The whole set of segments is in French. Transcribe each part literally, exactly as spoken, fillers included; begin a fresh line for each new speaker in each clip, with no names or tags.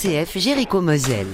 C F Jéricho-Moselle.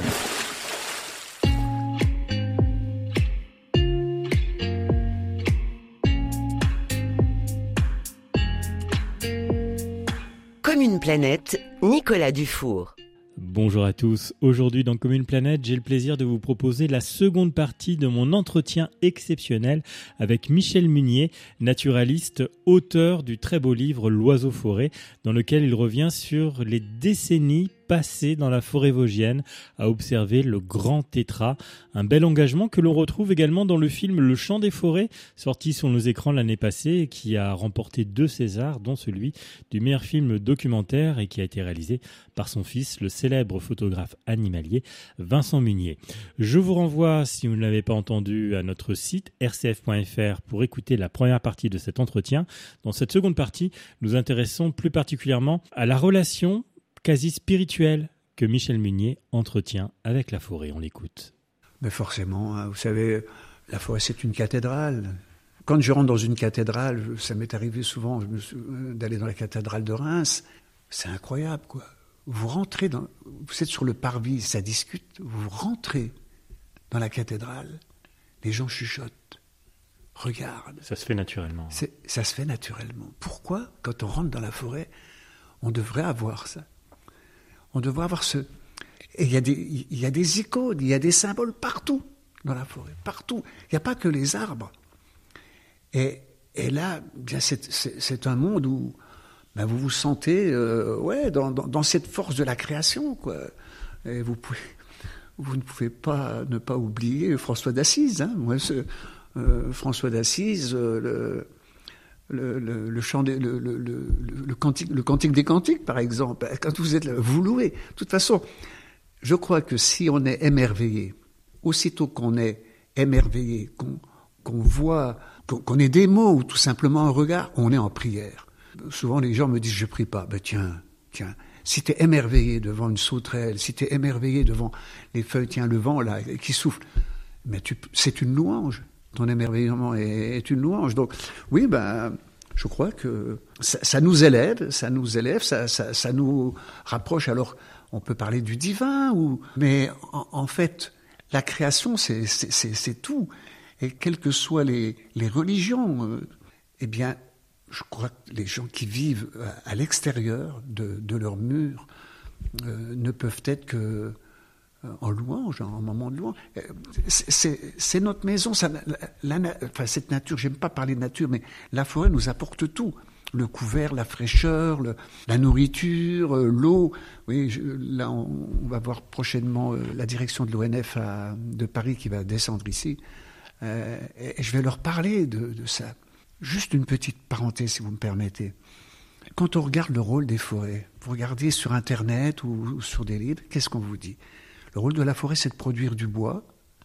Comme une planète, Nicolas Dufour.
Bonjour à tous. Aujourd'hui dans Comme une planète, j'ai le plaisir de vous proposer la seconde partie de mon entretien exceptionnel avec Michel Munier, naturaliste, auteur du très beau livre L'Oiseau-Forêt, dans lequel il revient sur les décennies passées dans la forêt vosgienne à observer le grand tétras, un bel engagement que l'on retrouve également dans le film Le Chant des forêts, sorti sur nos écrans l'année passée et qui a remporté deux Césars, dont celui du meilleur film documentaire et qui a été réalisé par son fils, le célèbre photographe animalier Vincent Munier. Je vous renvoie, si vous ne l'avez pas entendu, à notre site r c f point f r pour écouter la première partie de cet entretien. Dans cette seconde partie, nous intéressons plus particulièrement à la relation quasi spirituelle que Michel Munier entretient avec la forêt. On l'écoute.
Mais forcément, hein, vous savez, la forêt c'est une cathédrale. Quand je rentre dans une cathédrale, ça m'est arrivé souvent je me suis, d'aller dans la cathédrale de Reims, c'est incroyable quoi. Vous rentrez dans, vous êtes sur le parvis, ça discute, vous rentrez dans la cathédrale, les gens chuchotent, regardent.
Ça se fait naturellement.
C'est, ça se fait naturellement. Pourquoi, quand on rentre dans la forêt, on devrait avoir ça? On devrait avoir ce... Et il y a des, il y a des icônes, il y a des symboles partout dans la forêt, partout. Il n'y a pas que les arbres. Et, et là, bien c'est, c'est, c'est un monde où ben vous vous sentez euh, ouais, dans, dans, dans cette force de la création, quoi. Et vous, pouvez, vous ne pouvez pas ne pas oublier François d'Assise. Hein. Moi, ce, euh, François d'Assise, euh, le... Le, le, le, chant des, le, le, le, le, cantique, le cantique des cantiques, par exemple. Quand vous êtes là, vous louez. De toute façon, je crois que si on est émerveillé, aussitôt qu'on est émerveillé, qu'on, qu'on voit, qu'on, qu'on ait des mots ou tout simplement un regard, on est en prière. Souvent, les gens me disent, je prie pas. Ben tiens, tiens. Si t'es émerveillé devant une sauterelle, si t'es émerveillé devant les feuilles, tiens, le vent là, qui souffle, mais tu, c'est une louange. Ton émerveillement est, est une louange. Donc, oui, ben, je crois que ça, ça nous élève, ça nous élève, ça, ça, ça nous rapproche. Alors, on peut parler du divin, ou, mais en, en fait, la création, c'est, c'est, c'est, c'est tout. Et quelles que soient les, les religions, euh, eh bien, je crois que les gens qui vivent à, à l'extérieur de, de leurs murs euh, ne peuvent être que en louange, en moment de louange. C'est, c'est, c'est notre maison, ça, la, la, enfin, cette nature, j'aime pas parler de nature, mais la forêt nous apporte tout. Le couvert, la fraîcheur, le, la nourriture, l'eau. Oui, je, là, on, on va voir prochainement euh, la direction de l'O N F à, de Paris qui va descendre ici. Euh, et, et je vais leur parler de, de ça. Juste une petite parenthèse, si vous me permettez. Quand on regarde le rôle des forêts, vous regardez sur Internet ou, ou sur des livres, qu'est-ce qu'on vous dit ? Le rôle de la forêt, c'est de produire du bois,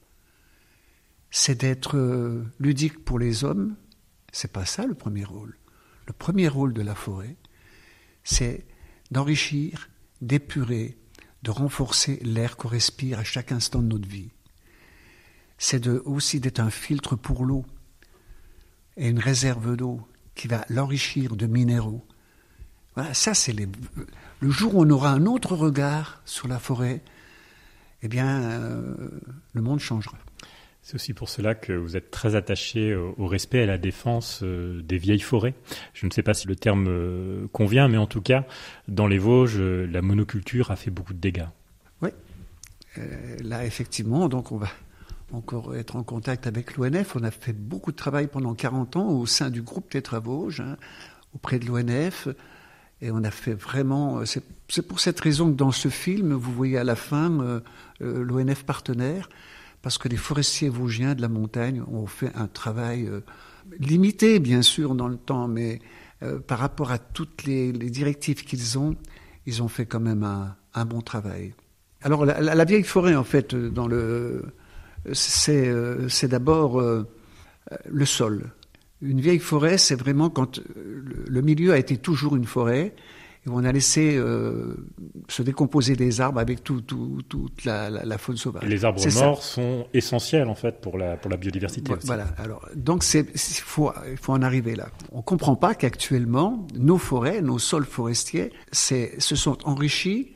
c'est d'être euh, ludique pour les hommes. C'est pas ça le premier rôle. Le premier rôle de la forêt, c'est d'enrichir, d'épurer, de renforcer l'air qu'on respire à chaque instant de notre vie. C'est de, aussi d'être un filtre pour l'eau et une réserve d'eau qui va l'enrichir de minéraux. Voilà, ça c'est les... le jour où on aura un autre regard sur la forêt, eh bien, euh, le monde changera.
C'est aussi pour cela que vous êtes très attaché au, au respect et à la défense euh, des vieilles forêts. Je ne sais pas si le terme euh, convient, mais en tout cas, dans les Vosges, euh, la monoculture a fait beaucoup de dégâts.
Oui, euh, là, effectivement, donc on va encore être en contact avec l'O N F. On a fait beaucoup de travail pendant quarante ans au sein du groupe Tétras Vosges, hein, auprès de l'O N F. Et on a fait vraiment... C'est, c'est pour cette raison que dans ce film, vous voyez à la fin euh, euh, l'O N F partenaire, parce que les forestiers vosgiens de la montagne ont fait un travail euh, limité, bien sûr, dans le temps, mais euh, par rapport à toutes les, les directives qu'ils ont, ils ont fait quand même un, un bon travail. Alors, la, la, la vieille forêt, en fait, dans le, c'est, euh, c'est d'abord euh, le sol. Une vieille forêt, c'est vraiment quand le, le milieu a été toujours une forêt, et on a laissé euh, se décomposer des arbres avec tout, tout, toute la, la, la faune sauvage.
Et les arbres
c'est
morts
ça.
Sont essentiels en fait pour la, pour la biodiversité.
Voilà,
aussi.
voilà. Alors, donc c'est, il faut, il faut en arriver là. On ne comprend pas qu'actuellement, nos forêts, nos sols forestiers, c'est, se sont enrichis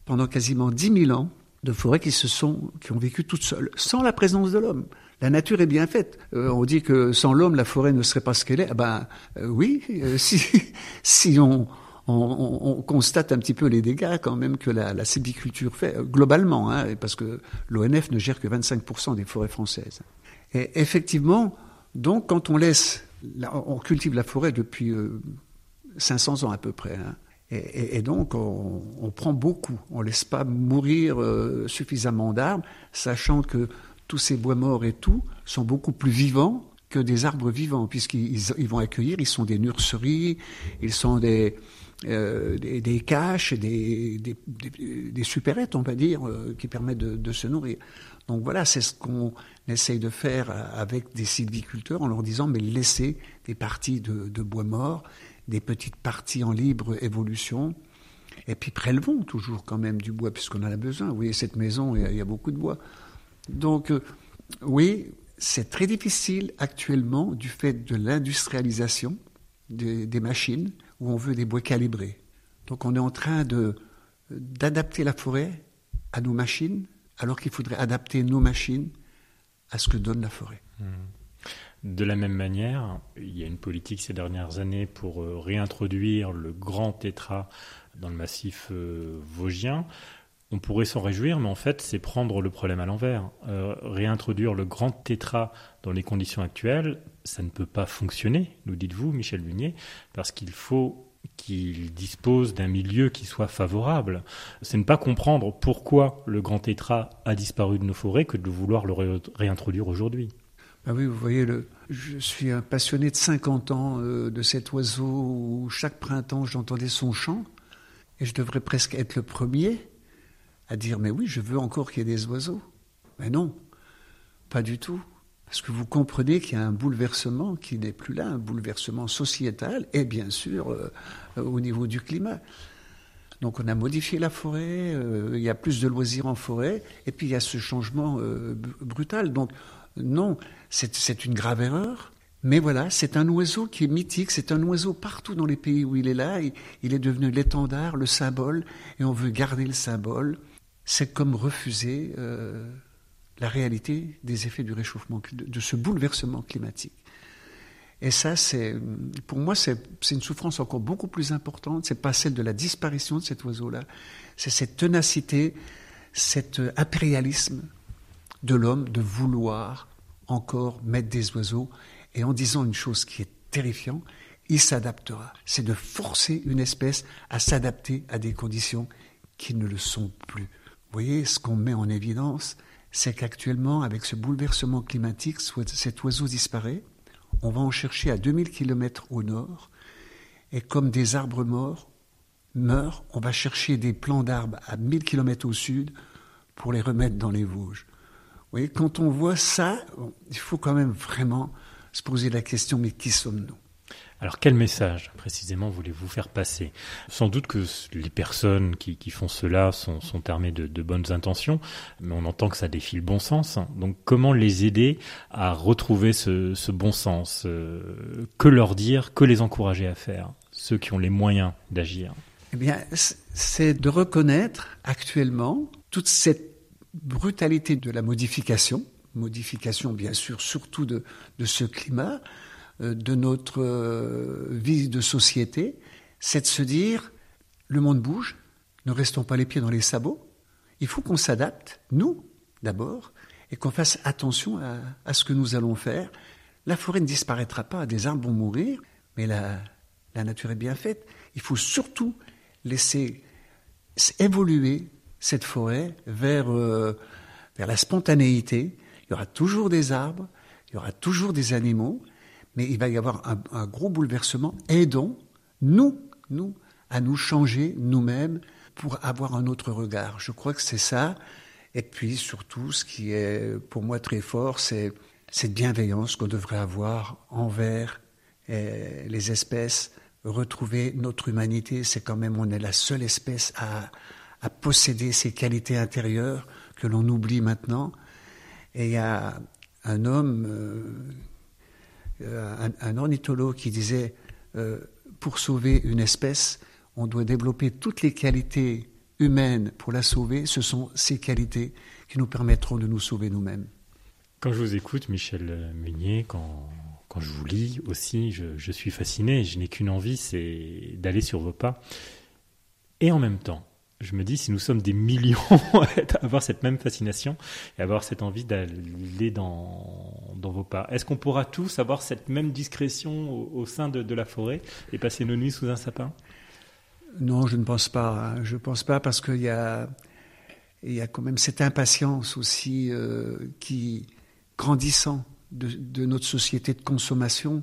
pendant quasiment dix mille ans, de forêts qui se sont, qui ont vécu toutes seules, sans la présence de l'homme. La nature est bien faite. Euh, on dit que sans l'homme, la forêt ne serait pas ce qu'elle est. Ah ben euh, oui, euh, si si on, on, on constate un petit peu les dégâts quand même que la, la sylviculture fait euh, globalement, hein, parce que l'O N F ne gère que vingt-cinq pour cent des forêts françaises. Et effectivement, donc quand on laisse, on cultive la forêt depuis euh, cinq cents ans à peu près. Hein, Et, et, et donc, on, on prend beaucoup. On ne laisse pas mourir euh, suffisamment d'arbres, sachant que tous ces bois morts et tout sont beaucoup plus vivants que des arbres vivants, puisqu'ils ils, ils vont accueillir, ils sont des nurseries, ils sont des, euh, des, des caches, des, des, des, des supérettes, on va dire, euh, qui permettent de, de se nourrir. Donc voilà, c'est ce qu'on essaye de faire avec des sylviculteurs en leur disant, mais laissez des parties de, de bois morts, des petites parties en libre évolution, et puis prélevons toujours quand même du bois, puisqu'on en a besoin. Vous voyez, cette maison, il y a, il y a beaucoup de bois. Donc, euh, oui, c'est très difficile actuellement du fait de l'industrialisation des, des machines, où on veut des bois calibrés. Donc, on est en train de, d'adapter la forêt à nos machines, alors qu'il faudrait adapter nos machines à ce que donne la forêt.
Mmh. De la même manière, il y a une politique ces dernières années pour euh, réintroduire le grand tétras dans le massif euh, vosgien. On pourrait s'en réjouir, mais en fait, c'est prendre le problème à l'envers. Euh, réintroduire le grand tétras dans les conditions actuelles, ça ne peut pas fonctionner, nous dites-vous, Michel Munier, parce qu'il faut qu'il dispose d'un milieu qui soit favorable. C'est ne pas comprendre pourquoi le grand tétras a disparu de nos forêts que de vouloir le ré- réintroduire aujourd'hui.
Ah oui, vous voyez, le, je suis un passionné de cinquante ans euh, de cet oiseau où chaque printemps j'entendais son chant et je devrais presque être le premier à dire mais oui, je veux encore qu'il y ait des oiseaux. Mais non, pas du tout. Parce que vous comprenez qu'il y a un bouleversement qui n'est plus là, un bouleversement sociétal et bien sûr euh, au niveau du climat. Donc on a modifié la forêt, euh, il y a plus de loisirs en forêt et puis il y a ce changement euh, brutal. Donc non, c'est, c'est une grave erreur. Mais voilà, c'est un oiseau qui est mythique, c'est un oiseau partout dans les pays où il est là. Il, il est devenu l'étendard, le symbole, et on veut garder le symbole. C'est comme refuser euh, la réalité des effets du réchauffement, de, de ce bouleversement climatique. Et ça, c'est, pour moi, c'est, c'est une souffrance encore beaucoup plus importante. C'est pas celle de la disparition de cet oiseau-là. C'est cette ténacité, cet impérialisme de l'homme de vouloir encore mettre des oiseaux. Et en disant une chose qui est terrifiante, il s'adaptera. C'est de forcer une espèce à s'adapter à des conditions qui ne le sont plus. Vous voyez, ce qu'on met en évidence, c'est qu'actuellement, avec ce bouleversement climatique, cet oiseau disparaît. On va en chercher à deux mille kilomètres au nord. Et comme des arbres morts meurent, on va chercher des plants d'arbres à mille kilomètres au sud pour les remettre dans les Vosges. Vous voyez, quand on voit ça, il faut quand même vraiment se poser la question, mais qui sommes-nous ?
Alors quel message précisément voulez-vous faire passer ? Sans doute que les personnes qui, qui font cela sont, sont armées de, de bonnes intentions, mais on entend que ça défie le bon sens. Donc comment les aider à retrouver ce, ce bon sens ? euh, Que leur dire ? Que les encourager à faire ? Ceux qui ont les moyens d'agir.
Eh bien, c'est de reconnaître actuellement toute cette brutalité de la modification, modification bien sûr surtout de, de ce climat, euh, de notre euh, vie de société, c'est de se dire, le monde bouge, ne restons pas les pieds dans les sabots, il faut qu'on s'adapte, nous d'abord, et qu'on fasse attention à, à ce que nous allons faire. La forêt ne disparaîtra pas, des arbres vont mourir, mais la, la nature est bien faite. Il faut surtout laisser évoluer cette forêt vers, euh, vers la spontanéité. Il y aura toujours des arbres, il y aura toujours des animaux, mais il va y avoir un, un gros bouleversement. Aidons, nous, nous, à nous changer nous-mêmes pour avoir un autre regard. Je crois que c'est ça. Et puis surtout, ce qui est pour moi très fort, c'est cette bienveillance qu'on devrait avoir envers eh, les espèces. Retrouver notre humanité, c'est quand même, on est la seule espèce à, à posséder ces qualités intérieures que l'on oublie maintenant. Et il y a un homme, euh, un, un ornithologue qui disait euh, pour sauver une espèce, on doit développer toutes les qualités humaine pour la sauver, ce sont ces qualités qui nous permettront de nous sauver nous-mêmes.
Quand je vous écoute, Michel Munier, quand, quand je vous lis aussi, je, je suis fasciné. Je n'ai qu'une envie, c'est d'aller sur vos pas. Et en même temps, je me dis, si nous sommes des millions à avoir cette même fascination et avoir cette envie d'aller dans, dans vos pas, est-ce qu'on pourra tous avoir cette même discrétion au, au sein de, de la forêt et passer nos nuits sous un sapin ?
Non, je ne pense pas. Je ne pense pas parce qu'il y a, il y a quand même cette impatience aussi euh, qui, grandissant de, de notre société de consommation,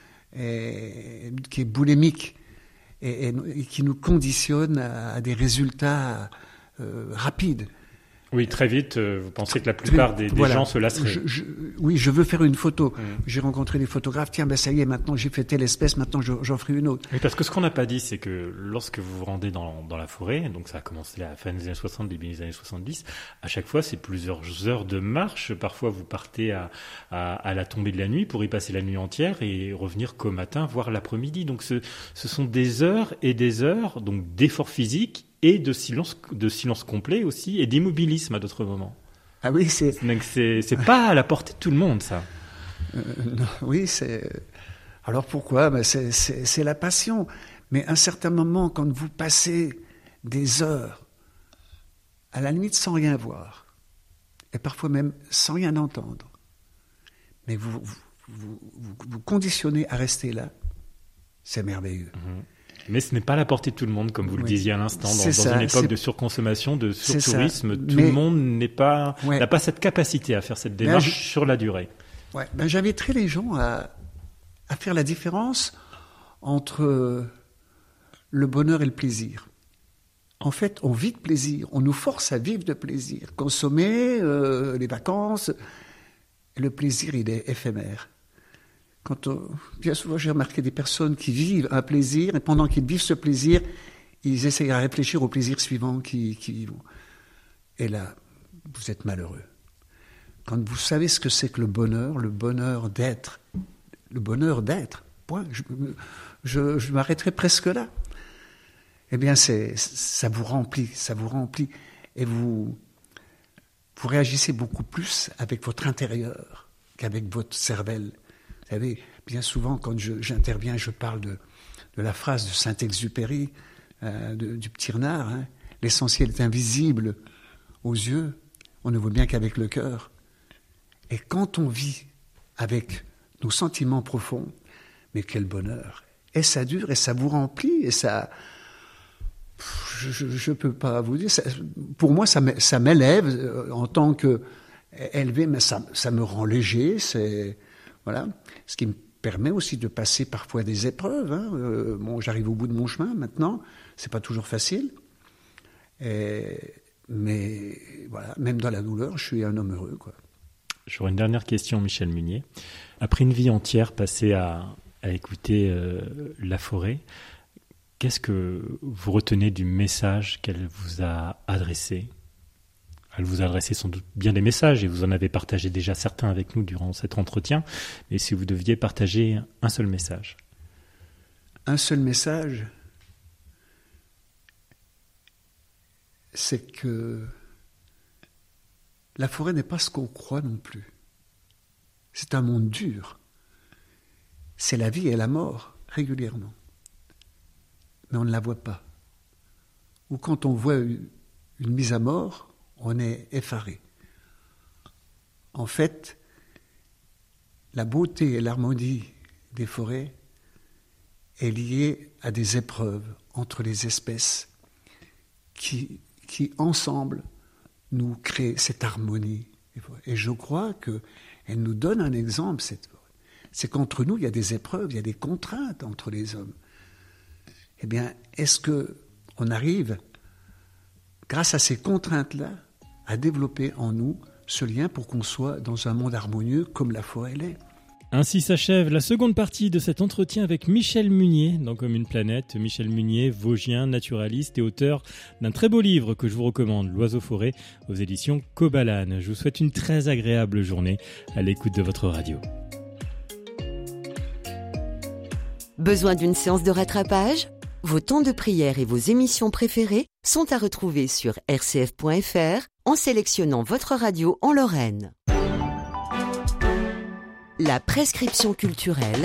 est, qui est boulimique et, et, et qui nous conditionne à, à des résultats euh, rapides.
Oui, très vite, euh, vous pensez que la plupart des, des voilà. gens se lasseraient.
Je, je, oui, je veux faire une photo. Mmh. J'ai rencontré des photographes. Tiens, ben ça y est, maintenant j'ai fait telle espèce, maintenant j'en ferai une autre.
Oui, parce que ce qu'on n'a pas dit, c'est que lorsque vous vous rendez dans, dans la forêt, donc ça a commencé à la fin des années soixante, début des années soixante-dix, à chaque fois, c'est plusieurs heures de marche. Parfois, vous partez à, à, à la tombée de la nuit pour y passer la nuit entière et revenir qu'au matin, voire l'après-midi. Donc, ce, ce sont des heures et des heures, donc d'efforts physiques et de silence, de silence complet aussi, et d'immobilisme à d'autres moments.
Ah oui, c'est...
Donc c'est, c'est pas à la portée de tout le monde, ça.
Euh, non, oui, c'est... Alors pourquoi ? Ben c'est, c'est, c'est la passion. Mais à un certain moment, quand vous passez des heures, à la limite sans rien voir, et parfois même sans rien entendre, mais vous vous, vous, vous, vous conditionnez à rester là, c'est merveilleux. Mmh.
Mais ce n'est pas à la portée de tout le monde, comme vous oui. le disiez à l'instant. Dans, dans
ça,
une époque
c'est...
de surconsommation, de surtourisme, tout
Mais...
le monde n'est pas,
ouais.
n'a pas cette capacité à faire cette démarche ben, je... sur la durée.
Ouais. Ben, j'inviterais les gens à, à faire la différence entre le bonheur et le plaisir. En fait, on vit de plaisir, on nous force à vivre de plaisir. Consommer, euh, les vacances, le plaisir, il est éphémère. Quand on, bien souvent, j'ai remarqué des personnes qui vivent un plaisir, et pendant qu'ils vivent ce plaisir, ils essayent à réfléchir au plaisir suivant qui, qui vont. Et là, vous êtes malheureux. Quand vous savez ce que c'est que le bonheur, le bonheur d'être, le bonheur d'être, point, je, je, je m'arrêterai presque là. Eh bien, c'est, ça vous remplit, ça vous remplit, et vous, vous réagissez beaucoup plus avec votre intérieur qu'avec votre cervelle. Vous savez, bien souvent, quand je, j'interviens, je parle de, de la phrase de Saint-Exupéry, euh, de, du petit renard. Hein. L'essentiel est invisible aux yeux, on ne voit bien qu'avec le cœur. Et quand on vit avec nos sentiments profonds, mais quel bonheur. Et ça dure, et ça vous remplit, et ça... Je ne peux pas vous dire... Ça, pour moi, ça, ça m'élève en tant qu'élevé, mais ça, ça me rend léger, c'est... Voilà, ce qui me permet aussi de passer parfois des épreuves. Hein. Euh, bon, j'arrive au bout de mon chemin maintenant, c'est pas toujours facile. Et, mais voilà, même dans la douleur, je suis un homme heureux, quoi.
J'aurais une dernière question, Michel Munier. Après une vie entière passée à, à écouter euh, la forêt, qu'est-ce que vous retenez du message qu'elle vous a adressé ? Elle vous a adressé sans doute bien des messages et vous en avez partagé déjà certains avec nous durant cet entretien. Mais si vous deviez partager un seul message.
Un seul message, c'est que la forêt n'est pas ce qu'on croit non plus. C'est un monde dur. C'est la vie et la mort régulièrement. Mais on ne la voit pas. Ou quand on voit une mise à mort, on est effaré. En fait, la beauté et l'harmonie des forêts est liée à des épreuves entre les espèces qui, qui ensemble, nous créent cette harmonie. Et je crois qu'elle nous donne un exemple, cette forêt. C'est qu'entre nous, il y a des épreuves, il y a des contraintes entre les hommes. Eh bien, est-ce qu'on arrive, grâce à ces contraintes-là, à développer en nous ce lien pour qu'on soit dans un monde harmonieux comme la forêt l'est.
Ainsi s'achève la seconde partie de cet entretien avec Michel Munier dans Comme une planète. Michel Munier, vosgien, naturaliste et auteur d'un très beau livre que je vous recommande, L'Oiseau-Forêt, aux éditions Cobalan. Je vous souhaite une très agréable journée à l'écoute de votre radio.
Besoin d'une séance de rattrapage ? Vos temps de prière et vos émissions préférées ? sont à retrouver sur r c f point f r en sélectionnant votre radio en Lorraine. La prescription culturelle,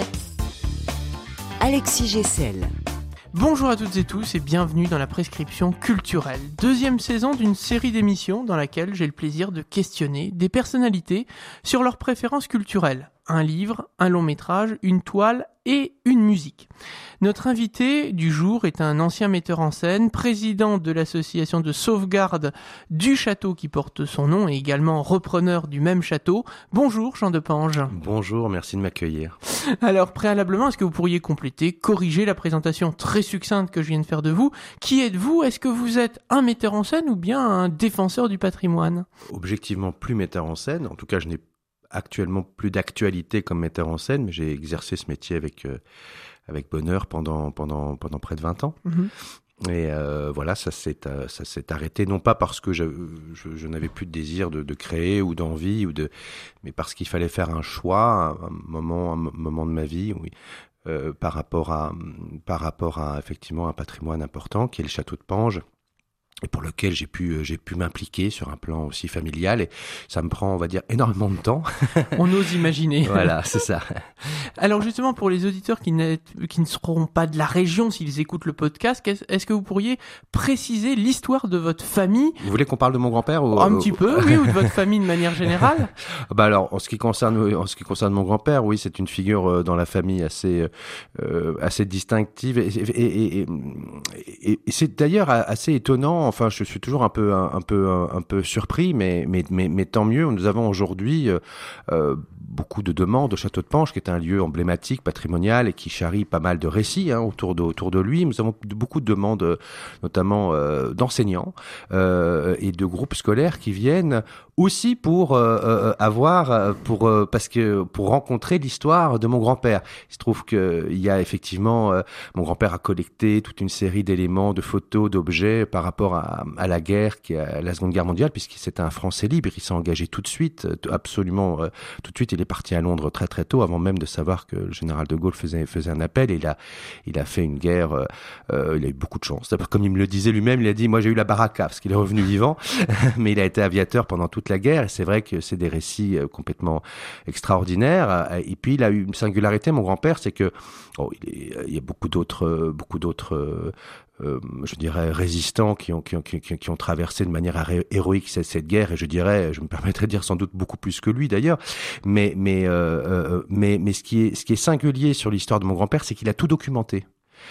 Alexis Gessel.
Bonjour à toutes et tous et bienvenue dans la prescription culturelle, deuxième saison d'une série d'émissions dans laquelle j'ai le plaisir de questionner des personnalités sur leurs préférences culturelles. Un livre, un long métrage, une toile et une musique. Notre invité du jour est un ancien metteur en scène, président de l'association de sauvegarde du château qui porte son nom et également repreneur du même château. Bonjour Jean Depange.
Bonjour, merci de m'accueillir.
Alors préalablement, est-ce que vous pourriez compléter, corriger la présentation très succincte que je viens de faire de vous ? Qui êtes-vous ? Est-ce que vous êtes un metteur en scène ou bien un défenseur du patrimoine ?
Objectivement plus metteur en scène, en tout cas je n'ai actuellement plus d'actualité comme metteur en scène, mais j'ai exercé ce métier avec euh, avec bonheur pendant pendant pendant près de vingt ans. Mmh. Et euh, voilà, ça s'est euh, ça s'est arrêté non pas parce que je je, je n'avais plus de désir de, de créer ou d'envie ou de, mais parce qu'il fallait faire un choix, un, un moment un moment de ma vie, oui. Euh, par rapport à par rapport à effectivement un patrimoine important qui est le château de Pange. Et pour lequel j'ai pu j'ai pu m'impliquer sur un plan aussi familial, et ça me prend, on va dire, énormément de temps.
On ose imaginer.
Voilà, c'est ça.
Alors justement, pour les auditeurs qui, qui ne seront pas de la région s'ils écoutent le podcast, est-ce que vous pourriez préciser l'histoire de votre famille ?
Vous voulez qu'on parle de mon grand-père ou...
Un petit peu, oui, ou de votre famille de manière générale.
Bah alors, en ce qui concerne en ce qui concerne mon grand-père, oui, c'est une figure dans la famille assez euh, assez distinctive, et, et, et, et, et c'est d'ailleurs assez étonnant. Enfin, je suis toujours un peu, un, un peu, un, un peu surpris, mais, mais, mais, mais tant mieux. Nous avons aujourd'hui euh, beaucoup de demandes au château de Pange, qui est un lieu emblématique, patrimonial, et qui charrie pas mal de récits hein, autour de, autour de lui. Nous avons beaucoup de demandes, notamment euh, d'enseignants euh, et de groupes scolaires qui viennent aussi pour euh, avoir, pour euh, parce que pour rencontrer l'histoire de mon grand-père. Il se trouve que il y a effectivement, euh, mon grand-père a collecté toute une série d'éléments, de photos, d'objets par rapport à, à la guerre, qui à la Seconde Guerre mondiale, puisqu'il c'était un Français libre. Il s'est engagé tout de suite, absolument euh, tout de suite. Il est parti à Londres très très tôt, avant même de savoir que le général de Gaulle faisait faisait un appel. Et il a il a fait une guerre. Euh, euh, il a eu beaucoup de chance. Comme il me le disait lui-même, il a dit: moi j'ai eu la baraka, parce qu'il est revenu vivant, mais il a été aviateur pendant toute la guerre, et c'est vrai que c'est des récits complètement extraordinaires. Et puis il a eu une singularité, mon grand-père, c'est que oh, il, est, il y a beaucoup d'autres, beaucoup d'autres, euh, je dirais, résistants qui ont, qui ont, qui, qui ont traversé de manière héroïque cette, cette guerre, et je dirais, je me permettrais de dire sans doute beaucoup plus que lui d'ailleurs. Mais, mais, euh, euh, mais, mais ce qui est, ce qui est singulier sur l'histoire de mon grand-père, c'est qu'il a tout documenté.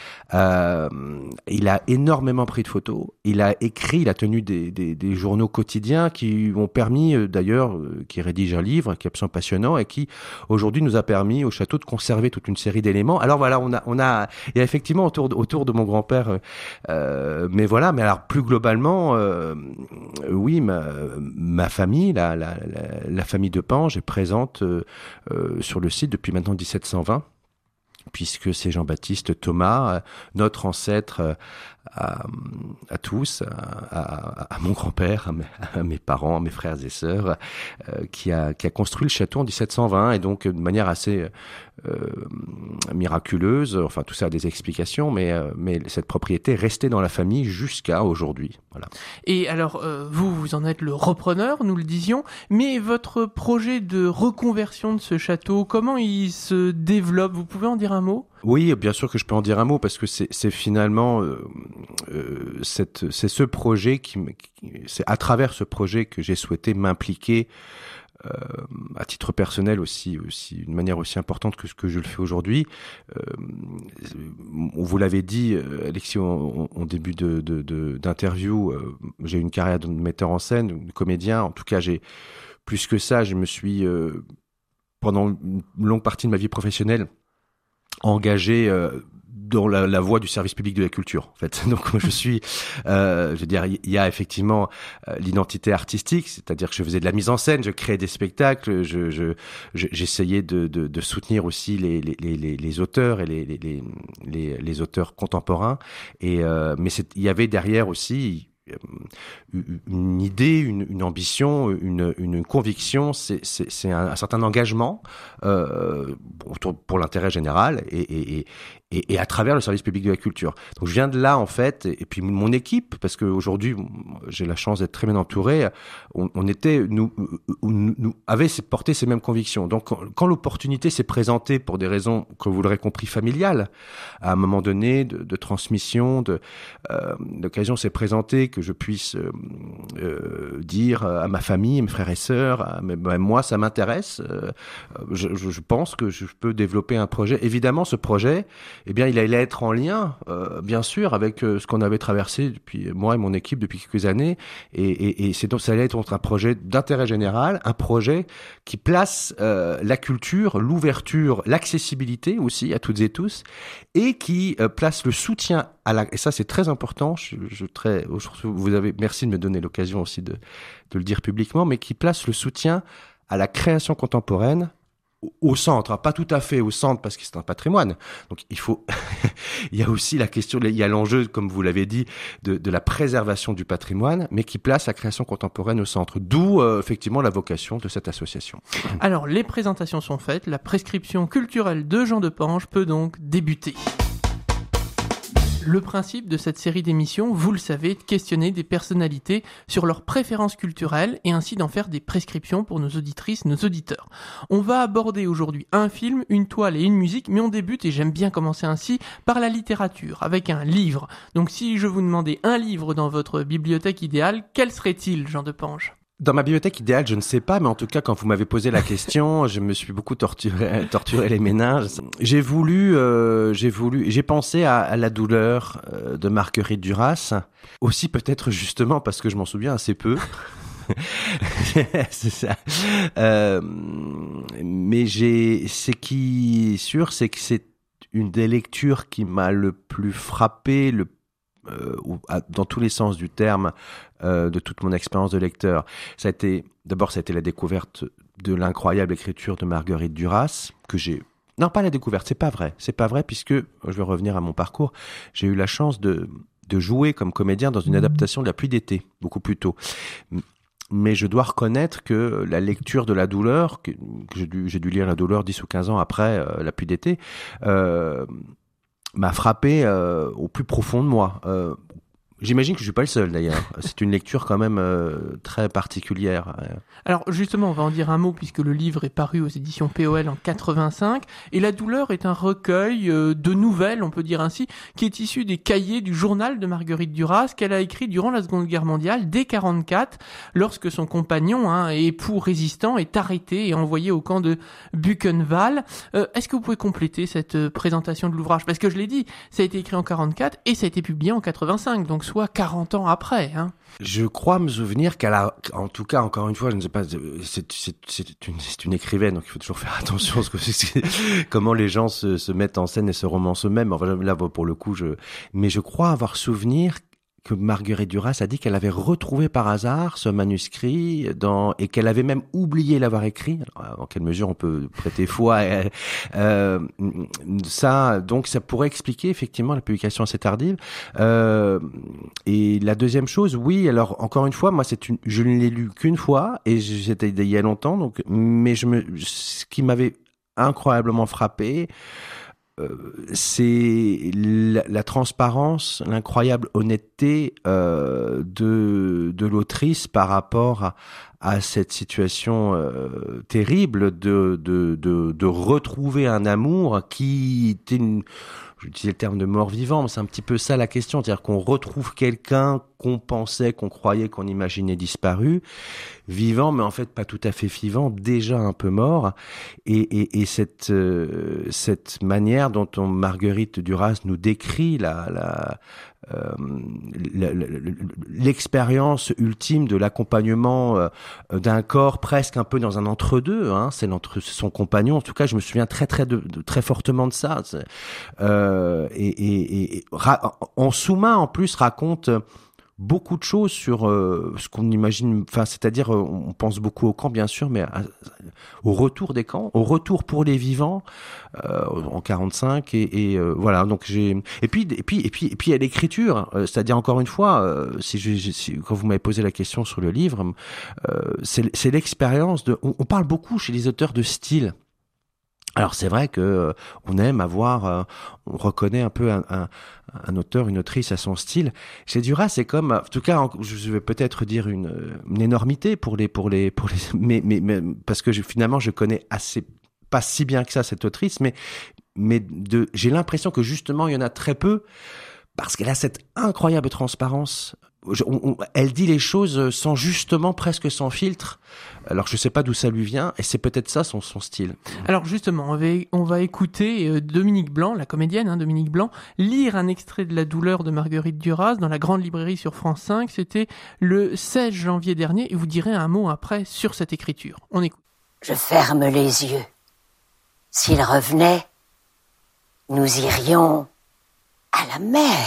Euh, il a énormément pris de photos, il a écrit, il a tenu des, des, des journaux quotidiens qui lui ont permis, euh, d'ailleurs, euh, qui rédige un livre qui est absolument passionnant et qui aujourd'hui nous a permis au château de conserver toute une série d'éléments. Alors voilà, on a, on a, il y a effectivement autour de, autour de mon grand-père, euh, mais voilà, mais alors plus globalement, euh, oui, ma, ma famille, la, la, la, la famille de Pange est présente euh, euh, sur le site depuis maintenant dix-sept cent vingt. Puisque c'est Jean-Baptiste Thomas, notre ancêtre à, à tous, à, à, à mon grand-père, à mes, à mes parents, à mes frères et sœurs, euh, qui a qui a construit le château en dix-sept cent vingt, et donc de manière assez euh, miraculeuse. Enfin, tout ça a des explications, mais euh, mais cette propriété est restée dans la famille jusqu'à aujourd'hui. Voilà.
Et alors, euh, vous, vous en êtes le repreneur, nous le disions, mais votre projet de reconversion de ce château, comment il se développe ? Vous pouvez en dire un mot ?
Oui, bien sûr que je peux en dire un mot, parce que c'est, c'est finalement euh, euh, cette, c'est ce projet qui, qui, c'est à travers ce projet que j'ai souhaité m'impliquer euh, à titre personnel aussi, aussi, d'une manière aussi importante que ce que je le fais aujourd'hui. Euh, vous l'avez dit, Alexis, en, en début de, de, de, d'interview, euh, j'ai eu une carrière de metteur en scène, de comédien. En tout cas, j'ai plus que ça, je me suis euh, pendant une longue partie de ma vie professionnelle engagé euh, dans la, la voie du service public de la culture, en fait. Donc, moi, je suis, euh, je veux dire, il y a effectivement euh, l'identité artistique, c'est-à-dire que je faisais de la mise en scène, je créais des spectacles, je, je, je j'essayais de, de, de soutenir aussi les, les, les, les auteurs et les, les, les, les auteurs contemporains. Et euh, mais c'est, il y avait derrière aussi une idée, une, une ambition, une, une conviction, c'est, c'est, c'est un, un certain engagement euh, pour, pour l'intérêt général et, et, et, et, et à travers le service public de la culture. Donc je viens de là en fait, et, et puis mon équipe, parce qu'aujourd'hui j'ai la chance d'être très bien entouré, on, on était, nous, nous, nous avait porté ces mêmes convictions. Donc quand, quand l'opportunité s'est présentée pour des raisons, que vous l'aurez compris, familiales, à un moment donné, de, de transmission, de, euh, l'occasion s'est présentée que je puisse euh, euh, dire à ma famille, à mes frères et sœurs, à, ben, moi ça m'intéresse, euh, je, je pense que je peux développer un projet. Évidemment, ce projet, eh bien, il allait être en lien, euh, bien sûr, avec euh, ce qu'on avait traversé depuis moi et mon équipe depuis quelques années, et, et, et c'est donc ça allait être un projet d'intérêt général, un projet qui place euh, la culture, l'ouverture, l'accessibilité aussi à toutes et tous, et qui euh, place le soutien à la, et ça c'est très important. Je, je très, vous avez, merci de me donner l'occasion aussi de, de le dire publiquement, mais qui place le soutien à la création contemporaine au centre, pas tout à fait au centre parce que c'est un patrimoine. Donc il faut, il y a aussi la question, il y a l'enjeu, comme vous l'avez dit, de, de la préservation du patrimoine, mais qui place la création contemporaine au centre. D'où euh, effectivement la vocation de cette association.
Alors les présentations sont faites, la prescription culturelle de Jean Depange peut donc débuter. Le principe de cette série d'émissions, vous le savez, est de questionner des personnalités sur leurs préférences culturelles et ainsi d'en faire des prescriptions pour nos auditrices, nos auditeurs. On va aborder aujourd'hui un film, une toile et une musique, mais on débute, et j'aime bien commencer ainsi, par la littérature, avec un livre. Donc si je vous demandais un livre dans votre bibliothèque idéale, quel serait-il, Jean Depange ?
Dans ma bibliothèque idéale, je ne sais pas, mais en tout cas, quand vous m'avez posé la question, je me suis beaucoup torturé, torturé les méninges. J'ai voulu, euh, j'ai voulu, j'ai pensé à, à La douleur euh, de Marguerite Duras. Aussi peut-être justement parce que je m'en souviens assez peu. C'est ça. Euh, mais j'ai, ce qui est sûr, c'est que c'est une des lectures qui m'a le plus frappé, le Euh, dans tous les sens du terme, euh, de toute mon expérience de lecteur. Ça a été, d'abord, ça a été la découverte de l'incroyable écriture de Marguerite Duras, que j'ai, non, pas la découverte, c'est pas vrai, c'est pas vrai, puisque, je vais revenir à mon parcours, j'ai eu la chance de, de jouer comme comédien dans une adaptation de La pluie d'été, beaucoup plus tôt. Mais je dois reconnaître que la lecture de La douleur, que, que j'ai dû, j'ai dû lire La douleur dix ou quinze ans après euh, La pluie d'été, euh, m'a frappé euh, au plus profond de moi. Euh, J'imagine que je suis pas le seul d'ailleurs. C'est une lecture quand même euh, très particulière.
Alors justement, on va en dire un mot puisque le livre est paru aux éditions P O L en quatre-vingt-cinq et La douleur est un recueil euh, de nouvelles, on peut dire ainsi, qui est issu des cahiers du journal de Marguerite Duras qu'elle a écrit durant la Seconde Guerre mondiale, dès quarante-quatre, lorsque son compagnon, hein, époux résistant, est arrêté et envoyé au camp de Buchenwald. Euh, est-ce que vous pouvez compléter cette euh, présentation de l'ouvrage ? Parce que je l'ai dit, ça a été écrit en quarante-quatre et ça a été publié en quatre-vingt-cinq, donc soit quarante ans après. Hein.
Je crois me souvenir qu'elle a, en tout cas, encore une fois, je ne sais pas, c'est, c'est, c'est, une, c'est une écrivaine, donc il faut toujours faire attention à ce que c'est, comment les gens se, se mettent en scène et se romancent eux-mêmes. Enfin, là, pour le coup, je, mais je crois avoir souvenir que Marguerite Duras a dit qu'elle avait retrouvé par hasard ce manuscrit dans, et qu'elle avait même oublié l'avoir écrit. Alors, en quelle mesure on peut prêter foi à, euh, ça, donc ça pourrait expliquer effectivement la publication assez tardive. Euh, et la deuxième chose, oui, alors encore une fois, moi c'est une, je ne l'ai lu qu'une fois et c'était il y a longtemps, donc, mais je me, ce qui m'avait incroyablement frappé, Euh, c'est la, la transparence, l'incroyable honnêteté euh, de de l'autrice par rapport à, à cette situation euh, terrible de, de de de retrouver un amour qui était une, j'utilisais le terme de mort-vivant, mais c'est un petit peu ça la question, c'est-à-dire qu'on retrouve quelqu'un qu'on pensait, qu'on croyait, qu'on imaginait disparu, vivant, mais en fait pas tout à fait vivant, déjà un peu mort. Et, et, et cette euh, cette manière dont on, Marguerite Duras nous décrit la la, euh, la, la l'expérience ultime de l'accompagnement euh, d'un corps presque un peu dans un entre-deux, hein, c'est l'entre son compagnon. En tout cas, je me souviens très très de, de très fortement de ça. Euh, et, et, et, et en sous-main en plus raconte beaucoup de choses sur euh, ce qu'on imagine, enfin, c'est-à-dire, euh, on pense beaucoup au camp, bien sûr, mais à, au retour des camps, au retour pour les vivants euh, en quarante-cinq, et, et euh, voilà. Donc j'ai, et puis, et puis, et puis, et puis, il y a l'écriture, euh, c'est-à-dire encore une fois, euh, si, je, si quand vous m'avez posé la question sur le livre, euh, c'est, c'est l'expérience de. On, on parle beaucoup chez les auteurs de style. Alors c'est vrai que euh, on aime avoir, euh, on reconnaît un peu un, un, un auteur, une autrice à son style. Chez Duras, c'est comme, en tout cas, je vais peut-être dire une, une énormité pour les, pour les, pour les, mais, mais, mais parce que je, finalement je connais assez, pas si bien que ça cette autrice, mais, mais de, j'ai l'impression que justement il y en a très peu parce qu'elle a cette incroyable transparence. Je, on, on, elle dit les choses sans justement, presque sans filtre. Alors je sais pas d'où ça lui vient, et c'est peut-être ça son, son style.
Alors justement, on va, on va écouter Dominique Blanc, la comédienne hein, Dominique Blanc, lire un extrait de La douleur de Marguerite Duras dans la grande librairie sur France cinq. C'était le seize janvier dernier, et vous direz un mot après sur cette écriture. On écoute.
Je ferme les yeux. S'il revenait, nous irions à la mer.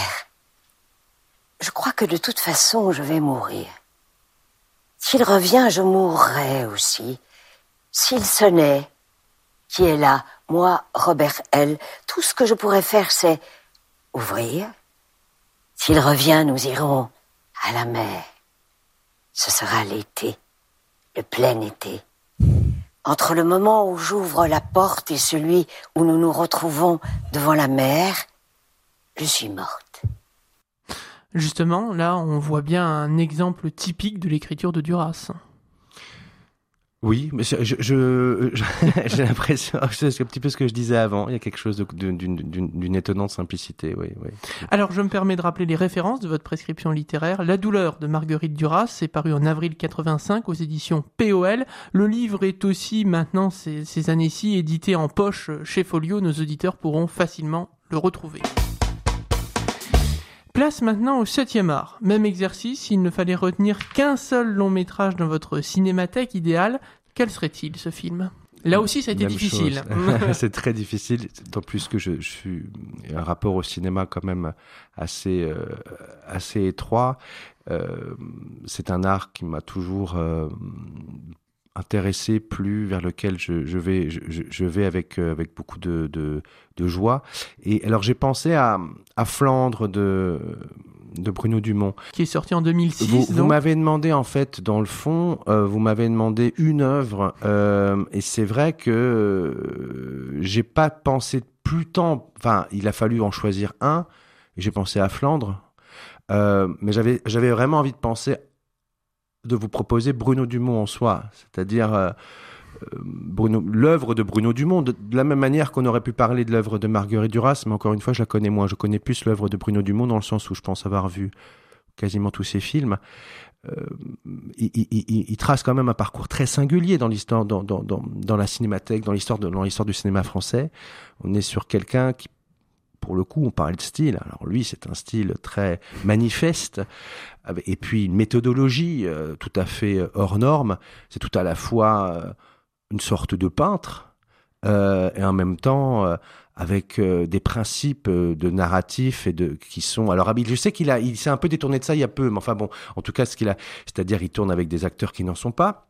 Je crois que de toute façon, je vais mourir. S'il revient, je mourrai aussi. S'il sonnait, qui est là, moi, Robert L., tout ce que je pourrais faire, c'est ouvrir. S'il revient, nous irons à la mer. Ce sera l'été, le plein été. Entre le moment où j'ouvre la porte et celui où nous nous retrouvons devant la mer, je suis morte.
Justement, là, on voit bien un exemple typique de l'écriture de Duras.
Oui, mais je, je, je, j'ai l'impression, c'est un petit peu ce que je disais avant, il y a quelque chose de, d'une, d'une, d'une étonnante simplicité, oui, oui.
Alors, je me permets de rappeler les références de votre prescription littéraire. La douleur de Marguerite Duras, c'est paru en avril quatre-vingt-cinq aux éditions P O L. Le livre est aussi, maintenant, ces, ces années-ci, édité en poche chez Folio. Nos auditeurs pourront facilement le retrouver. Place maintenant au septième art. Même exercice, s'il ne fallait retenir qu'un seul long métrage dans votre cinémathèque idéale, quel serait-il ce film ? Là aussi, ça a été
Même
difficile.
C'est très difficile, d'autant plus que je, je suis un rapport au cinéma quand même assez, euh, assez étroit. Euh, c'est un art qui m'a toujours euh, intéressé, plu, vers lequel je, je vais, je, je vais avec, euh, avec beaucoup de, de, de joie. Et alors j'ai pensé à, à Flandre de, de Bruno Dumont.
Qui est sorti en deux mille six.
Vous,
donc...
vous m'avez demandé, en fait, dans le fond, euh, vous m'avez demandé une œuvre, euh, et c'est vrai que euh, j'ai pas pensé plus tant, enfin, il a fallu en choisir un, et j'ai pensé à Flandre, euh, mais j'avais, j'avais vraiment envie de penser de vous proposer Bruno Dumont en soi, c'est-à-dire euh, Bruno, l'œuvre de Bruno Dumont, de, de la même manière qu'on aurait pu parler de l'œuvre de Marguerite Duras, mais encore une fois, je la connais moins. Je connais plus l'œuvre de Bruno Dumont dans le sens où je pense avoir vu quasiment tous ses films. Euh, il, il, il, il trace quand même un parcours très singulier dans l'histoire, dans, dans, dans, dans la cinémathèque, dans l'histoire, de, dans l'histoire du cinéma français. On est sur quelqu'un qui, pour le coup, on parlait de style. Alors lui, c'est un style très manifeste, et puis une méthodologie euh, tout à fait hors norme. C'est tout à la fois euh, une sorte de peintre, euh, et en même temps euh, avec euh, des principes euh, de narratif et de qui sont. Alors, je sais qu'il a, il s'est un peu détourné de ça il y a peu, mais enfin bon, en tout cas, ce qu'il a, c'est-à-dire, il tourne avec des acteurs qui n'en sont pas.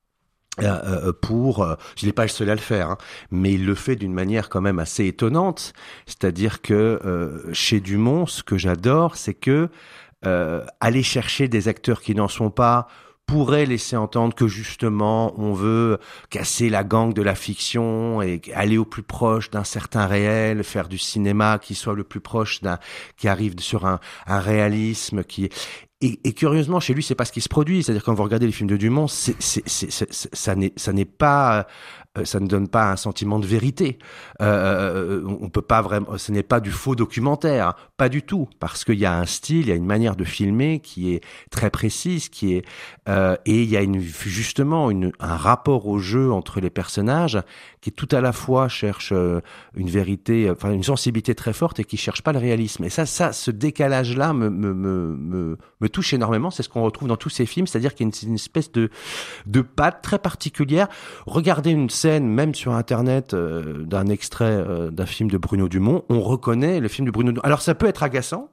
Euh, pour, euh, je n'est pas le seul à le faire, hein, mais il le fait d'une manière quand même assez étonnante. C'est-à-dire que euh, chez Dumont, ce que j'adore, c'est que euh, aller chercher des acteurs qui n'en sont pas pourrait laisser entendre que justement on veut casser la gangue de la fiction et aller au plus proche d'un certain réel, faire du cinéma qui soit le plus proche d'un, qui arrive sur un, un réalisme qui Et, et curieusement, chez lui, c'est pas ce qui se produit. C'est-à-dire, quand vous regardez les films de Dumont, c'est, c'est, c'est, c'est, ça n'est, ça n'est pas, euh, ça ne donne pas un sentiment de vérité. Euh, on peut pas vraiment, ce n'est pas du faux documentaire, pas du tout, parce qu'il y a un style, il y a une manière de filmer qui est très précise, qui est, euh, et il y a une, justement, une, un rapport au jeu entre les personnages qui tout à la fois cherche une vérité, enfin une sensibilité très forte et qui cherche pas le réalisme. Et ça, ça, ce décalage-là me, me, me, me, me touche énormément. C'est ce qu'on retrouve dans tous ces films, c'est-à-dire qu'il y a une, une espèce de, de patte très particulière. Regardez une scène, même sur Internet, euh, d'un extrait euh, d'un film de Bruno Dumont, on reconnaît le film de Bruno Dumont. Alors ça peut être agaçant.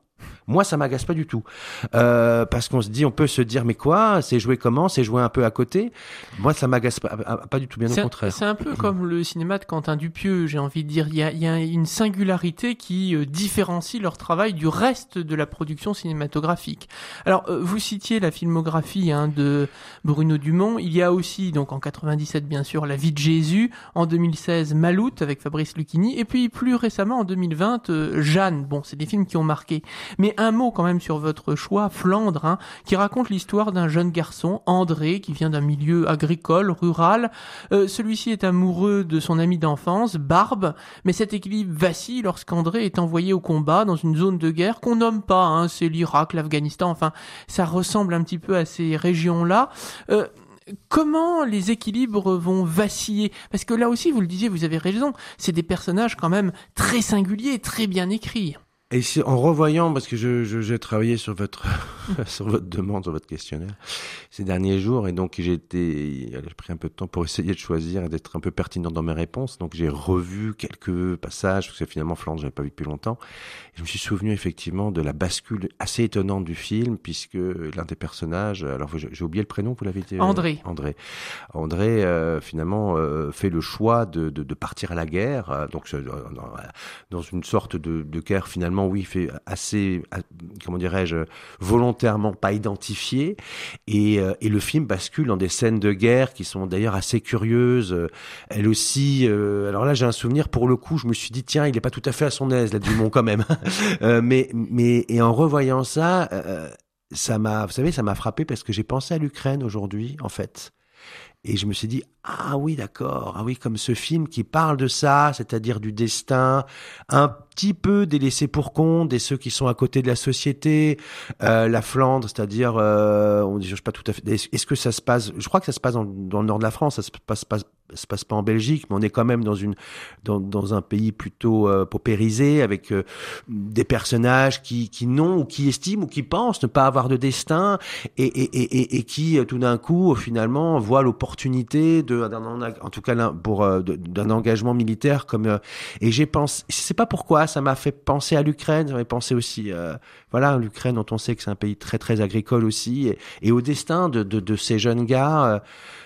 Moi, ça m'agace pas du tout. Euh, parce qu'on se dit, on peut se dire, mais quoi, c'est joué comment, c'est joué un peu à côté. Moi, ça m'agace pas, pas du tout, bien
c'est
au contraire.
C'est un peu comme le cinéma de Quentin Dupieux, j'ai envie de dire. Il y a, il y a une singularité qui euh, différencie leur travail du reste de la production cinématographique. Alors, euh, vous citiez la filmographie hein, de Bruno Dumont. Il y a aussi, donc en quatre-vingt-dix-sept, bien sûr, La vie de Jésus. En deux mille seize, Maloute avec Fabrice Lucchini. Et puis, plus récemment, en deux mille vingt, euh, Jeanne. Bon, c'est des films qui ont marqué. Mais un mot quand même sur votre choix, Flandre, hein, qui raconte l'histoire d'un jeune garçon, André, qui vient d'un milieu agricole, rural. Euh, celui-ci est amoureux de son ami d'enfance, Barbe, mais cet équilibre vacille lorsqu'André est envoyé au combat dans une zone de guerre qu'on nomme pas, hein, c'est l'Irak, l'Afghanistan, enfin, ça ressemble un petit peu à ces régions-là. Euh, Comment les équilibres vont vaciller? Parce que là aussi, vous le disiez, vous avez raison, c'est des personnages quand même très singuliers, très bien écrits.
Et c'est en revoyant, parce que je, je, j'ai travaillé sur votre, sur votre demande, sur votre questionnaire, ces derniers jours, et donc j'ai été, j'ai pris un peu de temps pour essayer de choisir et d'être un peu pertinent dans mes réponses. Donc j'ai revu quelques passages, parce que finalement Flandre, j'avais pas vu depuis longtemps. Et je me suis souvenu effectivement de la bascule assez étonnante du film, puisque l'un des personnages, alors j'ai oublié le prénom, vous l'avez dit.
André.
André. André, euh, finalement, euh, fait le choix de, de, de partir à la guerre, euh, donc euh, dans, dans une sorte de, de guerre finalement. Oui, fait assez, comment dirais-je, volontairement pas identifié, et, euh, et le film bascule dans des scènes de guerre qui sont d'ailleurs assez curieuses. Elle aussi, euh, alors là j'ai un souvenir, pour le coup, je me suis dit tiens, il est pas tout à fait à son aise là, Dumont quand même. euh, mais mais et en revoyant ça, euh, ça m'a, vous savez, ça m'a frappé parce que j'ai pensé à l'Ukraine aujourd'hui en fait. Et je me suis dit, ah oui, d'accord, ah oui, comme ce film qui parle de ça, c'est-à-dire du destin, un petit peu des laissés pour compte, des ceux qui sont à côté de la société, euh, la Flandre, c'est-à-dire, euh, on dit, je sais pas tout à fait, est-ce que ça se passe, je crois que ça se passe dans, dans le nord de la France, ça se passe pas, se passe pas en Belgique, mais on est quand même dans une, dans, dans un pays plutôt euh, paupérisé, avec euh, des personnages qui, qui n'ont, ou qui estiment, ou qui pensent ne pas avoir de destin, et, et, et, et, et qui, tout d'un coup, finalement, voient l'opportunité de, d'un, en tout cas, pour, euh, d'un engagement militaire comme, euh, et j'ai pensé, je sais pas pourquoi, ça m'a fait penser à l'Ukraine, ça m'a pensé aussi, euh, voilà, l'Ukraine dont on sait que c'est un pays très, très agricole aussi, et, et au destin de, de, de ces jeunes gars, euh,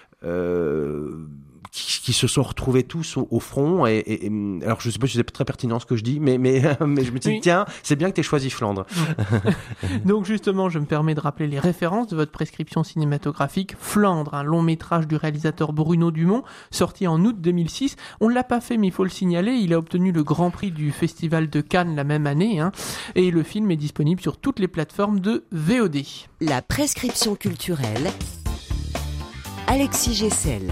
euh, Qui, qui se sont retrouvés tous au, au front, et, et, et alors je sais pas si c'est très pertinent ce que je dis, mais mais mais je me dis oui. Tiens, c'est bien que tu aies choisi Flandre.
Donc justement, je me permets de rappeler les références de votre prescription cinématographique. Flandre, un long métrage du réalisateur Bruno Dumont, sorti en août deux mille six. On l'a pas fait, mais il faut le signaler, il a obtenu le Grand Prix du Festival de Cannes la même année, hein, et le film est disponible sur toutes les plateformes de V O D.
La prescription culturelle, Alexis Gessel.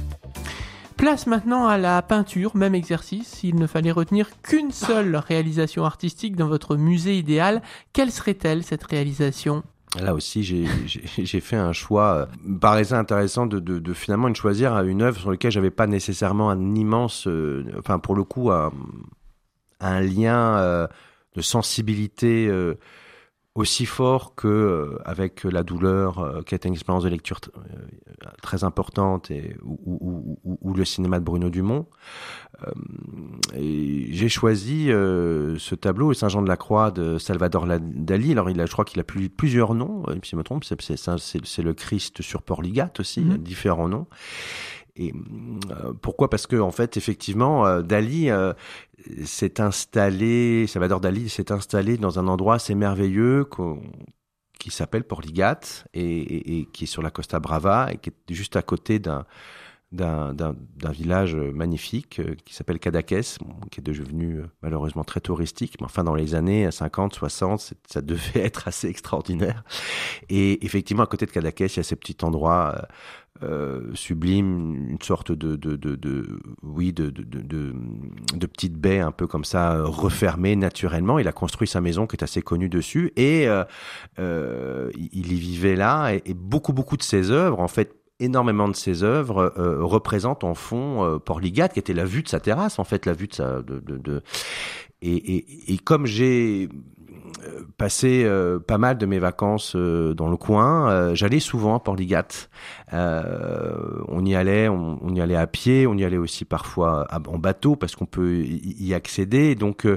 Place maintenant à la peinture, même exercice. S'il ne fallait retenir qu'une seule réalisation artistique dans votre musée idéal, quelle serait-elle, cette réalisation ?
Là aussi, j'ai, j'ai, j'ai fait un choix, me paraissait intéressant de, de, de finalement de choisir une œuvre sur laquelle j'avais pas nécessairement un immense, euh, enfin pour le coup, un, un lien euh, de sensibilité euh, aussi fort que euh, avec la douleur, euh, qui a été une expérience de lecture t- euh, très importante, et ou, ou, ou, ou le cinéma de Bruno Dumont. Euh, et j'ai choisi euh, ce tableau, Saint-Jean-de-la-Croix de Salvador Dali. Alors il a, je crois qu'il a plus, plusieurs noms, si je me trompe, c'est, c'est, c'est, c'est le Christ sur Port-Ligat aussi, mmh. différents noms. Et euh, pourquoi ? Parce que en fait, effectivement, euh, Dali euh, s'est installé, Salvador Dali s'est installé dans un endroit assez merveilleux qui s'appelle Port-Ligat, et, et, et qui est sur la Costa Brava, et qui est juste à côté d'un d'un, d'un, d'un village magnifique euh, qui s'appelle Cadaqués, bon, qui est devenu euh, malheureusement très touristique, mais enfin dans les années cinquante, soixante, ça devait être assez extraordinaire. Et effectivement, à côté de Cadaqués, il y a ces petits endroits euh, Euh, sublime, une sorte de, de, de, de oui, de, de, de, de, de petite baie un peu comme ça, refermée naturellement. Il a construit sa maison qui est assez connue dessus, et euh, euh, il y vivait là, et, et beaucoup, beaucoup de ses œuvres, en fait, énormément de ses œuvres euh, représentent en fond euh, Port-Ligat, qui était la vue de sa terrasse, en fait, la vue de sa, de, de, de... Et, et, et comme j'ai passé euh, pas mal de mes vacances euh, dans le coin, euh, j'allais souvent à Port-Ligat. Euh, on y allait, on, on y allait à pied, on y allait aussi parfois à, en bateau parce qu'on peut y, y accéder. Donc euh,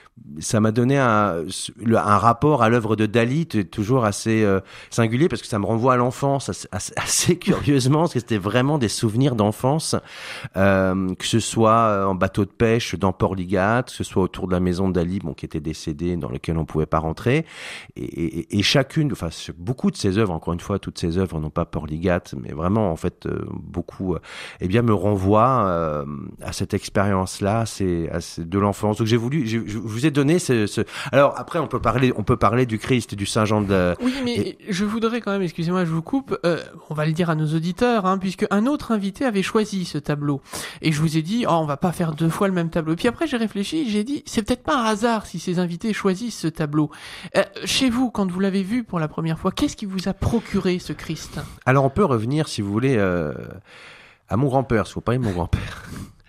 ça m'a donné un, un rapport à l'œuvre de Dali toujours assez euh, singulier parce que ça me renvoie à l'enfance assez, assez, assez curieusement parce que c'était vraiment des souvenirs d'enfance, euh, que ce soit en bateau de pêche dans Port-Ligat, que ce soit autour de la maison de Dali, bon, qui était décédée, dans lequel on pouvait pas rentrer, et, et, et chacune, enfin beaucoup de ses œuvres, encore une fois, toutes ses œuvres n'ont pas Port-Ligat, mais vraiment en fait euh, beaucoup, euh, eh bien me renvoient euh, à cette expérience-là, c'est, c'est de l'enfance. Donc j'ai voulu, j'ai, je vous ai donné ce, ce... Alors après, on peut parler, on peut parler du Christ, du Saint Jean de.
Oui, mais et... je voudrais quand même, excusez-moi, je vous coupe. Euh, on va le dire à nos auditeurs, hein, puisque un autre invité avait choisi ce tableau, et je vous ai dit, oh, on va pas faire deux fois le même tableau. Et puis après, j'ai réfléchi, j'ai dit, c'est peut-être pas un hasard si ces invités choisissent ce tableau. Euh, chez vous, quand vous l'avez vu pour la première fois, qu'est-ce qui vous a procuré ce Christ ?
Alors, on peut revenir, si vous voulez, euh, à mon grand-père. Si vous parlez de mon grand-père.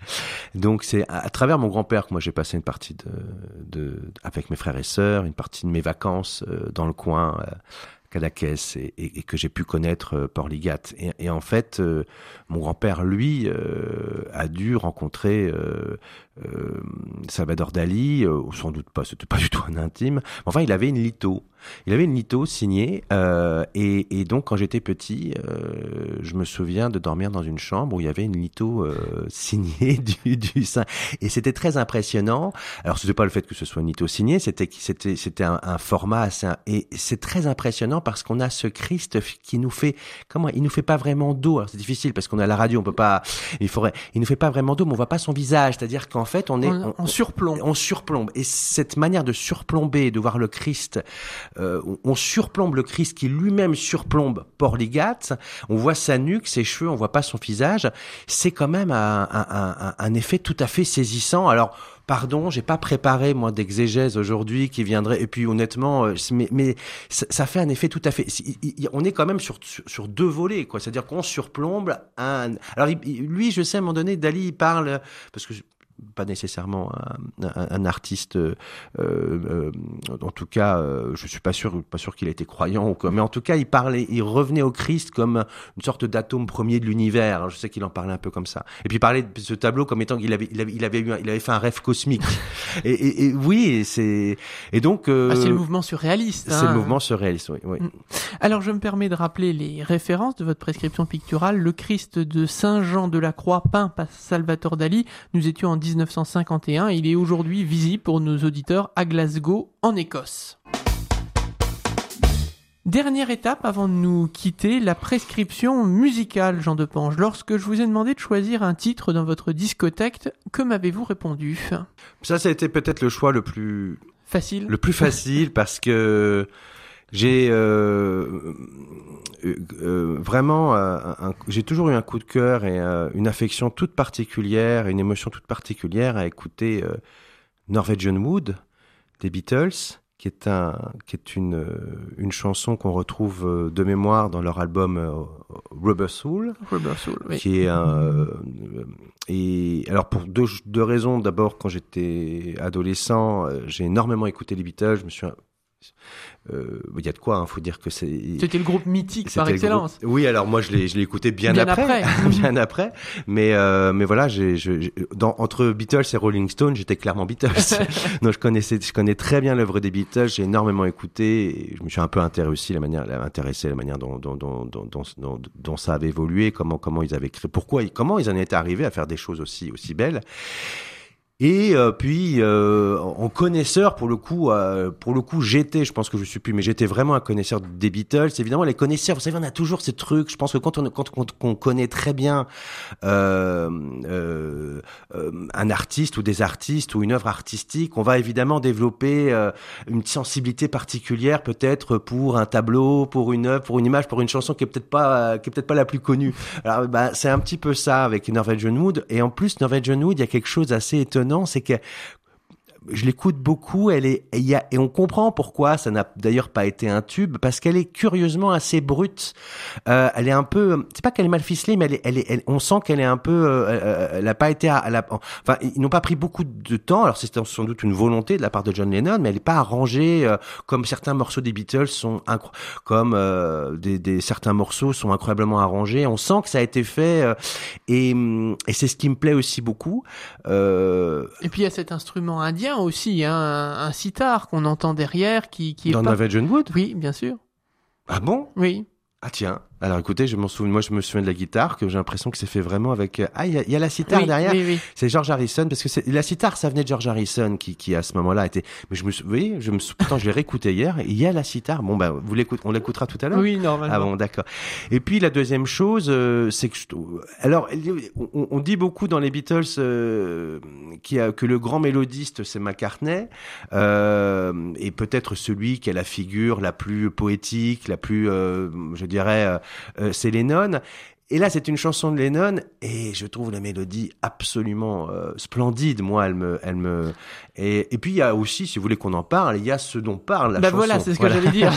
Donc c'est à, à travers mon grand-père que moi j'ai passé une partie de, de avec mes frères et sœurs, une partie de mes vacances euh, dans le coin euh, Cadaqués et, et, et que j'ai pu connaître euh, Port-Ligat. Et, et en fait, euh, mon grand-père, lui, euh, a dû rencontrer euh, euh, Salvador Dali, euh, sans doute pas, c'était pas du tout un intime. Enfin, il avait une litho. Il avait une litho signée, euh, et, et donc quand j'étais petit, euh, je me souviens de dormir dans une chambre où il y avait une litho euh, signée du, du saint. Et c'était très impressionnant. Alors c'était pas le fait que ce soit une litho signée, c'était c'était c'était un, un format assez, et c'est très impressionnant parce qu'on a ce Christ qui nous fait, comment, il nous fait pas vraiment dos. Alors c'est difficile parce qu'on est à la radio, on peut pas, il faudrait, il nous fait pas vraiment dos, mais on voit pas son visage. C'est-à-dire qu'en fait on est,
on, on, on surplombe,
on surplombe. Et cette manière de surplomber, de voir le Christ. Euh, on surplombe le Christ qui lui-même surplombe Port-Ligat, on voit sa nuque, ses cheveux, on voit pas son visage, c'est quand même un, un, un, un effet tout à fait saisissant. Alors, pardon, j'ai pas préparé moi d'exégèse aujourd'hui qui viendrait, et puis honnêtement, mais, mais ça, ça fait un effet tout à fait, on est quand même sur, sur, sur deux volets, quoi, c'est-à-dire qu'on surplombe un... Alors il, lui, je sais, à un moment donné, Dali, il parle, parce que... pas nécessairement un, un, un artiste, euh, euh, en tout cas, euh, je suis pas sûr, pas sûr qu'il a été croyant ou quoi, mais en tout cas, il parlait, il revenait au Christ comme une sorte d'atome premier de l'univers. Alors, je sais qu'il en parlait un peu comme ça. Et puis, il parlait de ce tableau comme étant qu'il avait, il avait, il avait eu, un, il avait fait un rêve cosmique. et, et, et oui, c'est, et donc, euh,
ah, c'est le mouvement surréaliste.
C'est hein. le mouvement surréaliste, oui, oui.
Alors, je me permets de rappeler les références de votre prescription picturale. Le Christ de Saint Jean de la Croix, peint par Salvador Dali. Nous étions en dix-neuf cent cinquante et un. Il est aujourd'hui visible pour nos auditeurs à Glasgow, en Écosse. Dernière étape avant de nous quitter, la prescription musicale, Jean Depange. Lorsque je vous ai demandé de choisir un titre dans votre discothèque, que m'avez-vous répondu ?
Ça, ça a été peut-être le choix le plus
facile.
Le plus facile parce que j'ai euh, euh, vraiment, euh, un, j'ai toujours eu un coup de cœur et euh, une affection toute particulière, une émotion toute particulière à écouter euh, Norwegian Wood des Beatles, qui est un, qui est une une chanson qu'on retrouve de mémoire dans leur album euh, Rubber Soul,
Rubber Soul, oui.
Qui est un euh, et alors pour deux deux raisons. D'abord, quand j'étais adolescent, j'ai énormément écouté les Beatles. Je me suis Il euh, y a de quoi, hein, faut dire que c'est.
C'était le groupe mythique par excellence.
Groupe... Oui, alors moi je l'ai, je l'ai écouté bien,
bien
après,
après.
bien après. Mais euh, mais voilà, j'ai, j'ai, dans entre Beatles et Rolling Stone, j'étais clairement Beatles. Donc je connaissais, je connais très bien l'œuvre des Beatles. J'ai énormément écouté. Et je me suis un peu intéressé la manière, intéressé la manière dont dont dont dont dont, dont, dont ça avait évolué, comment comment ils avaient créé, pourquoi, comment ils en étaient arrivés à faire des choses aussi aussi belles. Et euh, puis euh, en connaisseur, pour le coup, euh, pour le coup, j'étais, je pense que je suis plus, mais j'étais vraiment un connaisseur des Beatles. Évidemment, les connaisseurs, vous savez, on a toujours ces trucs. Je pense que quand on quand on, on connaît très bien euh, euh, euh, un artiste ou des artistes ou une œuvre artistique, on va évidemment développer euh, une sensibilité particulière, peut-être pour un tableau, pour une œuvre, pour une image, pour une chanson qui est peut-être pas, qui est peut-être pas la plus connue. Alors, bah, c'est un petit peu ça avec Norwegian Wood. Et en plus, Norwegian Wood, il y a quelque chose d'assez étonnant. C'est que je l'écoute beaucoup, elle est, il y a, et on comprend pourquoi ça n'a d'ailleurs pas été un tube, parce qu'elle est curieusement assez brute. Euh, elle est un peu, c'est pas qu'elle est mal ficelée, mais elle est, elle est, elle, on sent qu'elle est un peu, euh, elle a pas été, à, elle a, enfin, ils n'ont pas pris beaucoup de temps. Alors c'est sans doute une volonté de la part de John Lennon, mais elle est pas arrangée euh, comme certains morceaux des Beatles sont, incro- comme euh, des, des certains morceaux sont incroyablement arrangés. On sent que ça a été fait, euh, et, et c'est ce qui me plaît aussi beaucoup. Euh...
Et puis il y a cet instrument indien musicien aussi, hein, un, un sitar qu'on entend derrière qui, qui est
Dans
pas...
Norwegian Wood ?
Oui, bien sûr.
Ah bon ?
Oui.
Ah tiens, alors écoutez, je m'en souviens, moi je me souviens de la guitare, que j'ai l'impression que c'est fait vraiment avec... Ah, il y, y a la sitar
oui,
derrière,
oui, oui.
C'est George Harrison, parce que c'est... la sitar, ça venait de George Harrison, qui, qui à ce moment-là était... Mais je me suis... Vous voyez, je me suis... Pourtant, je l'ai réécouté hier, il y a la sitar, bon bah, vous l'écoutez, on l'écoutera tout à l'heure ?
Oui, normalement.
Ah bon, d'accord. Et puis la deuxième chose, euh, c'est que... Je... Alors, on, on dit beaucoup dans les Beatles euh, qu'il y a, que le grand mélodiste, c'est McCartney, euh, et peut-être celui qui a la figure la plus poétique, la plus, euh, je dirais... Euh, Euh, c'est Lennon. Et là, c'est une chanson de Lennon, et je trouve la mélodie absolument euh, splendide. Moi, elle me, elle me. Et, et puis il y a aussi, si vous voulez qu'on en parle, il y a ce dont parle la
bah
chanson.
Voilà, c'est ce
voilà.
que j'allais dire,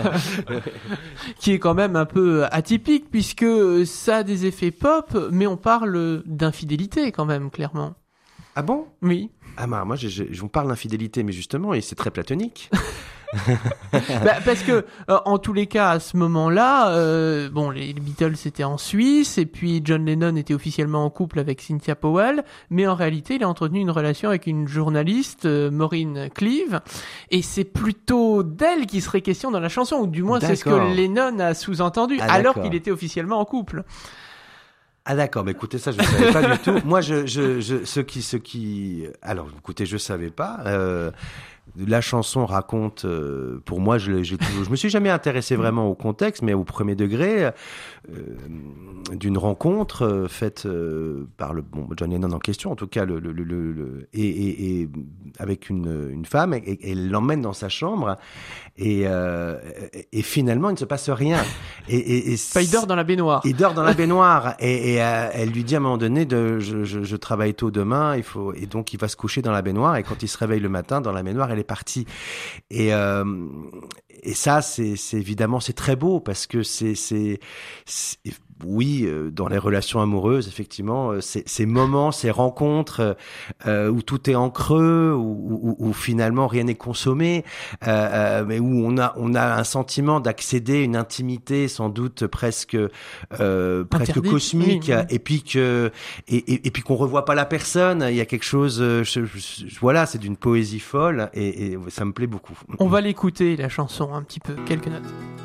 qui est quand même un peu atypique puisque ça a des effets pop, mais on parle d'infidélité quand même, clairement.
Ah bon ?
Oui.
Ah bah, moi, je, je, je, on parle d'infidélité, mais justement, et c'est très platonique.
bah, parce que euh, en tous les cas à ce moment-là, euh, bon, les, les Beatles étaient en Suisse et puis John Lennon était officiellement en couple avec Cynthia Powell, mais en réalité il a entretenu une relation avec une journaliste, euh, Maureen Cleave, et c'est plutôt d'elle qui serait question dans la chanson, ou du moins c'est ce que Lennon a sous-entendu, ah, alors qu'il était officiellement en couple.
Ah d'accord, mais écoutez, ça je ne savais pas du tout. Moi, je, je, je, ce qui, ce qui, alors écoutez, je savais pas. Euh, la chanson raconte, euh, pour moi, je, j'ai toujours, je me suis jamais intéressé vraiment au contexte, mais au premier degré, euh, d'une rencontre euh, faite euh, par le bon John Lennon en question, en tout cas, le, le, le, le et, et, et avec une, une femme, et, et elle l'emmène dans sa chambre, et, euh, et finalement, il ne se passe rien. Et, et, et
enfin, il dort dans la baignoire.
Il dort dans la baignoire, et, et euh, elle lui dit à un moment donné, de, je, je, je travaille tôt demain, il faut, et donc il va se coucher dans la baignoire, et quand il se réveille le matin, dans la baignoire, elle est partie. Et, euh, et ça, c'est, c'est évidemment, c'est très beau, parce que c'est, c'est, c'est oui, euh, dans les relations amoureuses, effectivement, euh, ces, ces moments, ces rencontres euh, où tout est en creux, où, où, où finalement rien n'est consommé, euh, euh, mais où on a on a un sentiment d'accéder à une intimité sans doute presque euh, presque
Interdite,
cosmique,
oui, oui.
et puis que et, et, et puis qu'on revoit pas la personne. Il y a quelque chose, je, je, voilà, c'est d'une poésie folle, et, et ça me plaît beaucoup.
On va l'écouter la chanson un petit peu, quelques notes.